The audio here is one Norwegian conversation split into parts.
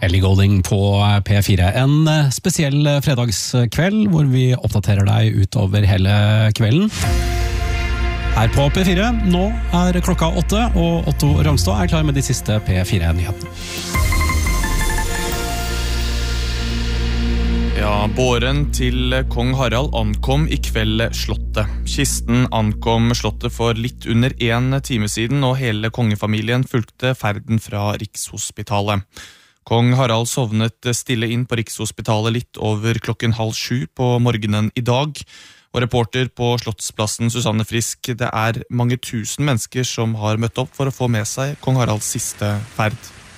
Ellie Goulding på P4. En spesiell fredagskveld hvor vi oppdaterer deg utover hele kvelden. Her på P4, nå klokka 8, og Otto Rangstad klar med de siste P4-nyhetene. Ja, båren til kong Harald ankom I kveld slottet. Kisten ankom slottet for litt under 1 time siden, og hele kongefamilien fulgte ferden fra Rikshospitalet. Kong Harald sovnet stille inn på Rikshospitalet litt over 6:30 på morgenen I dag. Og reporter på Slottsplassen, Susanne Frisk, det mange tusen mennesker som har møtt opp for å få med seg kong Haralds siste ferd.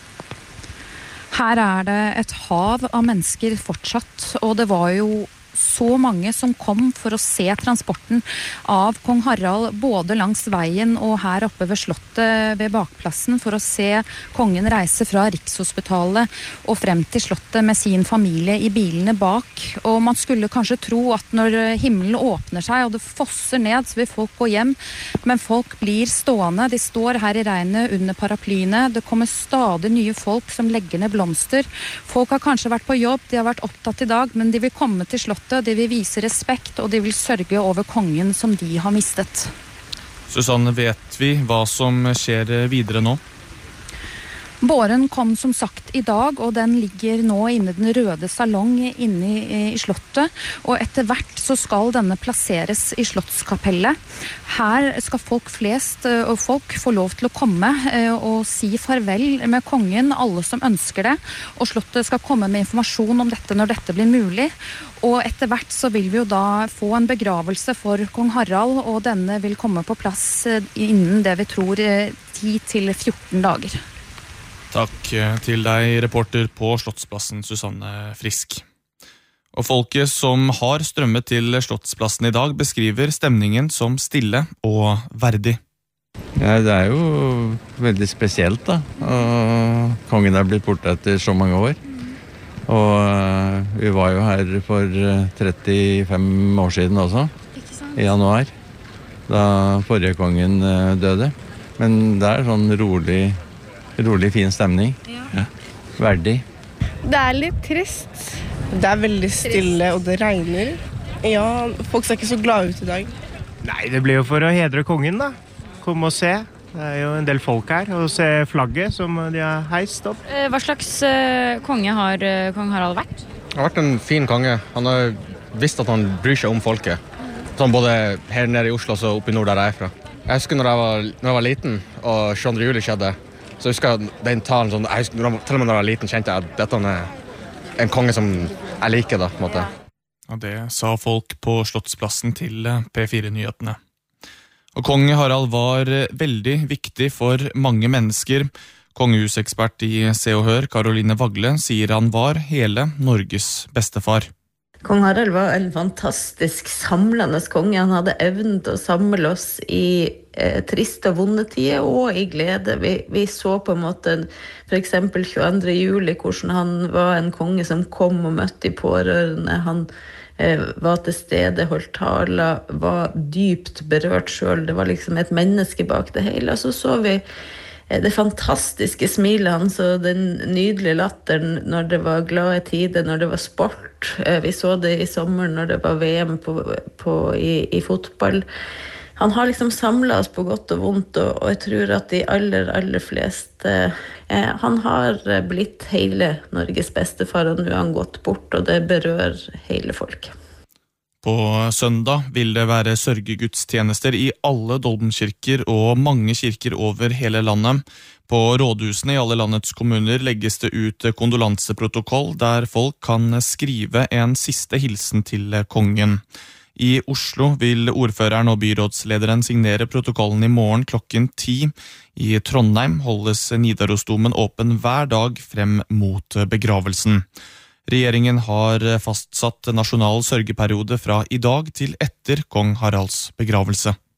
Her det et hav av mennesker fortsatt, og det var jo så mange som kom for å se transporten av kong Harald både langs veien og her oppe ved slottet ved bakplassen for å se kongen reise fra Rikshospitalet og frem til slottet med sin familie I bilene bak. Og man skulle kanskje tro at når himmelen åpner seg og det fosser ned så vil folk gå hjem, men folk blir stående. De står her I regnet under paraplyene. Det kommer stadig nye folk som legger ned blomster. Folk har kanskje vært på jobb, de har vært opptatt I dag, men de vil komme til slottet. De vil vise respekt, og de vil sørge over kongen som de har mistet. Susanne, vet vi hva som skjer videre nå? Båren kom som sagt I dag, og den ligger nå inne I den røde salong inne I slottet, og etter hvert så skal denne plasseres I slottskapellet. Her skal folk flest og folk få lov til å komme og si farvel med kongen, alle som ønsker det, og slottet skal komme med informasjon om dette når dette blir mulig. Og etter hvert så vil vi jo da få en begravelse for kong Harald, og denne vil komme på plass innen det vi tror 10 til 14 dager. Takk til deg, reporter på Slottsplassen, Susanne Frisk. Og folket som har strømmet til Slottsplassen I dag beskriver stemningen som stille og verdig. Ja, det jo veldig spesielt da. Og kongen blitt borte etter så mange år. Og vi var jo her for 35 år siden også, I januar, da forrige kongen døde. Men det sånn rolig fin stemning. Ja. Verdig. Det litt trist. Det veldig stille, og det regner. Ja, folk ser ikke så glade ut I dag. Nei, det blir jo for å hedre kongen da. Kom og se. Det jo en del folk her, og se flagget som de har heist opp. Hva slags konge har kong Harald vært? Han har vært en fin konge. Han har visst at han bryr seg om folket. Sånn både her nede I Oslo og oppe I nord der jeg fra. Jeg husker når jeg var liten, og 22. juli skjedde, så jeg husker den talen sånn, til og med når jeg var liten kjente jeg at dette en konge som jeg liker da, på en måte. Ja, det sa folk på Slottsplassen til P4-nyhetene. Og kong Harald var veldig viktig for mange mennesker. Kongehusekspert I Se og Hør, Caroline Vagle, sier han var hele Norges bestefar. Kong Harald var en fantastisk samlende konge. Han hadde evnen til å samle oss I triste og vonde tider og I glede. Vi så på en måte for eksempel 22. juli hvordan han var en konge som kom og møtte de pårørende. Han var til stede, holdt taler, var dypt berørt selv. Det var liksom et menneske bak det hele. Og så vi det fantastiske smilet hans og den nydelige latteren når det var glade tider, når det var sport. Vi så det I sommer når det var VM I fotball. Han har liksom samlet oss på godt og vondt, og jeg tror at de aller fleste han har blitt hele Norges bestefar, og nå har han gått bort, og det berører hele folk. På søndag vil det være sørgegudstjenester I alle Dolbenkirker og mange kirker over hele landet. På rådhusene I alle landets kommuner legges det ut kondolanseprotokoll der folk kan skrive en siste hilsen til kongen. I Oslo vil ordføreren og byrådslederen signere protokollen I morgen 10:00. I Trondheim holdes Nidarosdomen åpen hver dag frem mot begravelsen. Regjeringen har fastsatt nasjonal sørgeperiode fra I dag til etter kong Haralds begravelse.